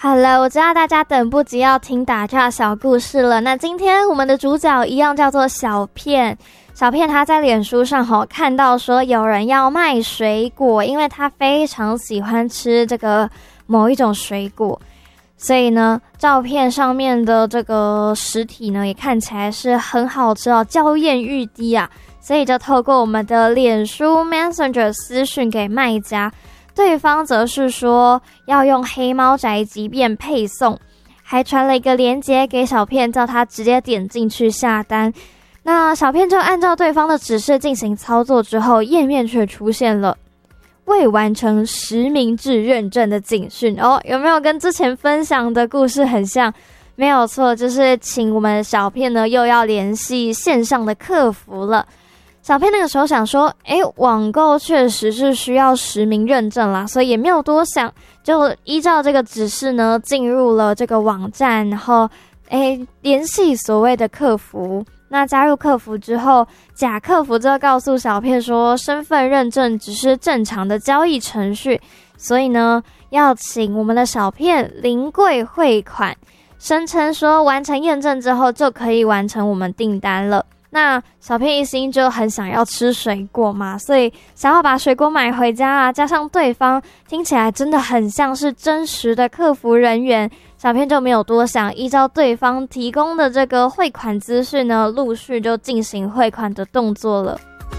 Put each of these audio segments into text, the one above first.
好了，我知道大家等不及要听打岔小故事了。那今天我们的主角一样叫做小片。小片他在脸书上看到说有人要卖水果，因为他非常喜欢吃这个某一种水果，所以呢照片上面的这个实体呢也看起来是很好吃哦，娇艳欲滴啊，所以就透过我们的脸书 Messenger 私讯给卖家，对方则是说要用黑猫宅急便配送，还传了一个链接给小片，叫他直接点进去下单。那小片就按照对方的指示进行操作之后，页面却出现了未完成实名制认证的警讯哦，有没有跟之前分享的故事很像？没有错，就是请我们小片呢又要联系线上的客服了。小片那个时候想说网购确实是需要实名认证啦，所以也没有多想，就依照这个指示呢进入了这个网站，然后联系所谓的客服。那加入客服之后，假客服就告诉小片说身份认证只是正常的交易程序，所以呢要请我们的小片临柜汇款，声称说完成验证之后就可以完成我们订单了。那小片一心就很想要吃水果嘛，所以想要把水果买回家啊，加上对方听起来真的很像是真实的客服人员，小片就没有多想，依照对方提供的这个汇款资讯呢，陆续就进行汇款的动作了。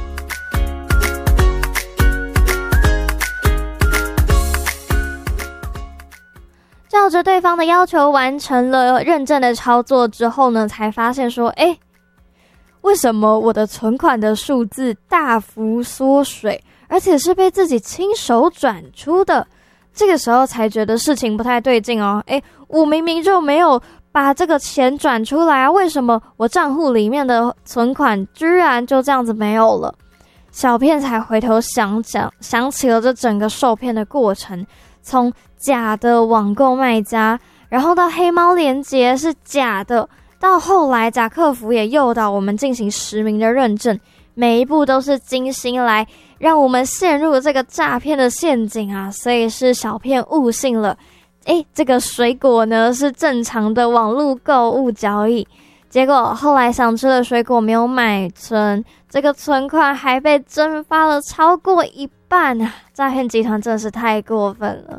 照着对方的要求完成了认证的操作之后呢，才发现说为什么我的存款的数字大幅缩水，而且是被自己亲手转出的？这个时候才觉得事情不太对劲哦。我明明就没有把这个钱转出来啊，为什么我账户里面的存款居然就这样子没有了？小片才回头想起了这整个受骗的过程，从假的网购卖家，然后到黑猫连结是假的，到后来假客服也诱导我们进行实名的认证，每一步都是精心来让我们陷入这个诈骗的陷阱啊！所以是小片误信了，这个水果呢是正常的网络购物交易，结果后来想吃的水果没有买成，这个存款还被蒸发了超过一半啊！诈骗集团真的是太过分了。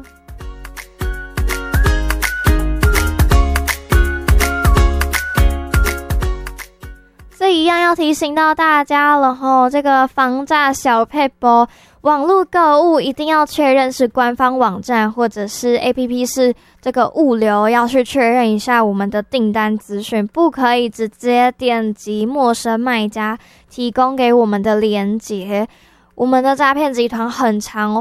所以一样要提醒到大家了吼，这个防诈小撇步，网络购物一定要确认是官方网站或者是 APP 是这个物流，要去确认一下我们的订单资讯，不可以直接点击陌生卖家提供给我们的连结。我们的诈骗集团很常